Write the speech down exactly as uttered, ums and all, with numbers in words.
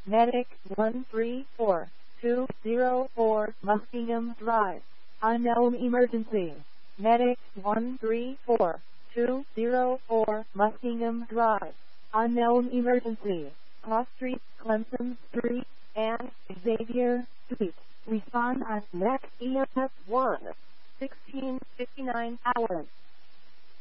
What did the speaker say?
Medic one three four two zero four Muskingum Drive. Unknown emergency. Medic one three four two zero four Muskingum Drive. Unknown emergency. Cross Street, Clemson Street, and Xavier Street. Respond at next E M S one. sixteen fifty-nine hours.